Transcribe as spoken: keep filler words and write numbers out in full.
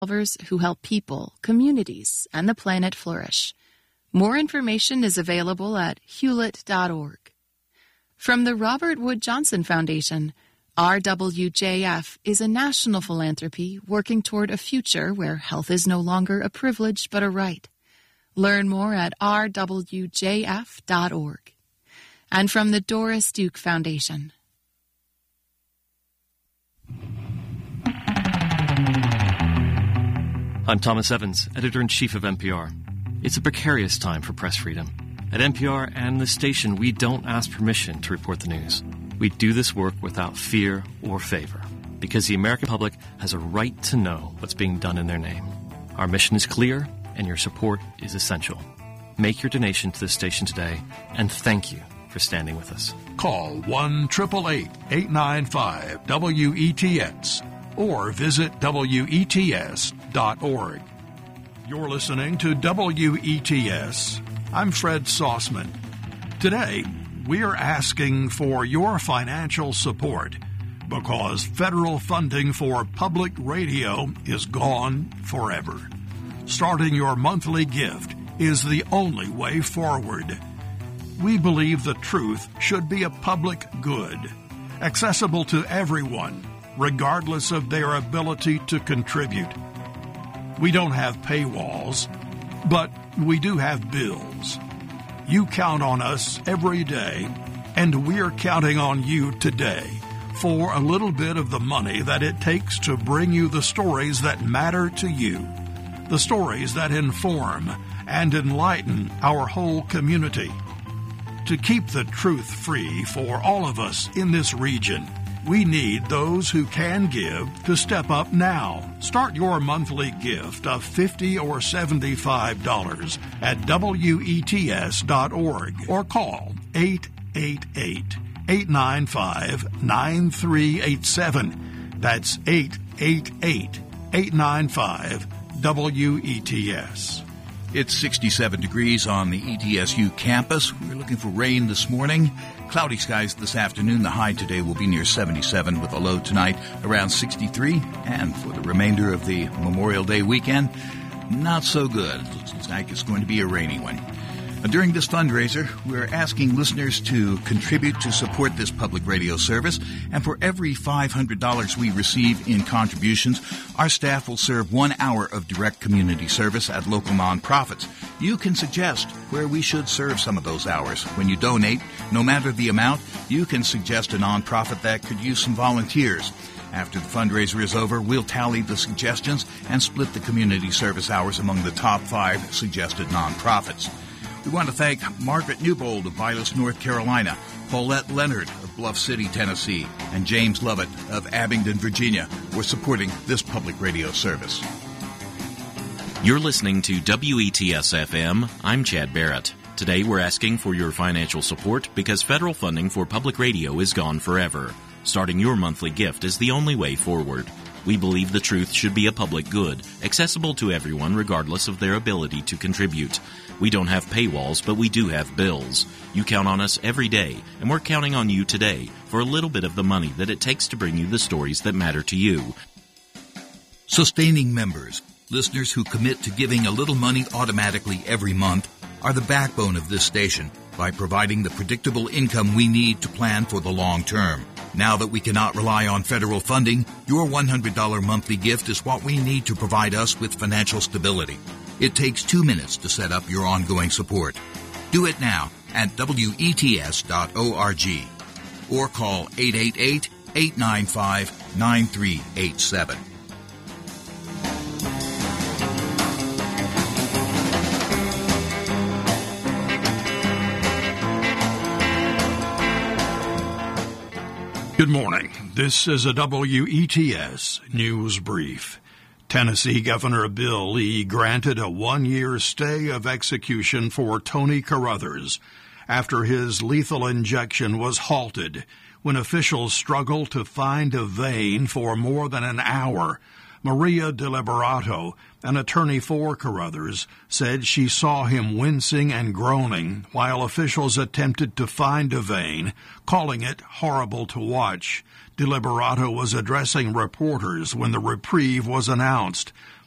who help people, communities, and the planet flourish. More information is available at hewlett dot org. From the Robert Wood Johnson Foundation, R W J F is a national philanthropy working toward a future where health is no longer a privilege but a right. Learn more at r w j f dot org. And from the Doris Duke Foundation. I'm Thomas Evans, Editor-in-Chief of N P R. It's a precarious time for press freedom. At N P R and the station, we don't ask permission to report the news. We do this work without fear or favor, because the American public has a right to know what's being done in their name. Our mission is clear, and your support is essential. Make your donation to the station today, and thank you for standing with us. Call one eight eight eight, eight nine five, W E T S or visit W E T S dot org. You're listening to W E T S. I'm Fred Saussman. Today, we are asking for your financial support because federal funding for public radio is gone forever. Starting your monthly gift is the only way forward. We believe the truth should be a public good, accessible to everyone, regardless of their ability to contribute. We don't have paywalls, but we do have bills. You count on us every day, and we're counting on you today for a little bit of the money that it takes to bring you the stories that matter to you, the stories that inform and enlighten our whole community. To keep the truth free for all of us in this region, we need those who can give to step up now. Start your monthly gift of fifty dollars or seventy-five dollars at W E T S dot org or call eight eight eight, eight nine five, nine three eight seven. That's eight eight eight, eight nine five, W E T S. It's sixty-seven degrees on the E T S U campus. We're looking for rain this morning. Cloudy skies this afternoon. The high today will be near seventy-seven with a low tonight around sixty-three. And for the remainder of the Memorial Day weekend, not so good. Looks like it's going to be a rainy one. During this fundraiser, we're asking listeners to contribute to support this public radio service, and for every five hundred dollars we receive in contributions, our staff will serve one hour of direct community service at local nonprofits. You can suggest where we should serve some of those hours. When you donate, no matter the amount, you can suggest a nonprofit that could use some volunteers. After the fundraiser is over, we'll tally the suggestions and split the community service hours among the top five suggested nonprofits. We want to thank Margaret Newbold of Vilas, North Carolina, Paulette Leonard of Bluff City, Tennessee, and James Lovett of Abingdon, Virginia, for supporting this public radio service. You're listening to W E T S F M. I'm Chad Barrett. Today we're asking for your financial support because federal funding for public radio is gone forever. Starting your monthly gift is the only way forward. We believe the truth should be a public good, accessible to everyone regardless of their ability to contribute. We don't have paywalls, but we do have bills. You count on us every day, and we're counting on you today for a little bit of the money that it takes to bring you the stories that matter to you. Sustaining members, listeners who commit to giving a little money automatically every month, are the backbone of this station by providing the predictable income we need to plan for the long term. Now that we cannot rely on federal funding, your one hundred dollars monthly gift is what we need to provide us with financial stability. It takes two minutes to set up your ongoing support. Do it now at W E T S dot org or call eight eight eight, eight nine five, nine three eight seven. Good morning. This is a W E T S News Brief. Tennessee Governor Bill Lee granted a one-year stay of execution for Tony Carruthers after his lethal injection was halted when officials struggled to find a vein for more than an hour. Maria DeLiberato, an attorney for Carruthers, said she saw him wincing and groaning while officials attempted to find a vein, calling it horrible to watch. DeLiberato was addressing reporters when the reprieve was announced.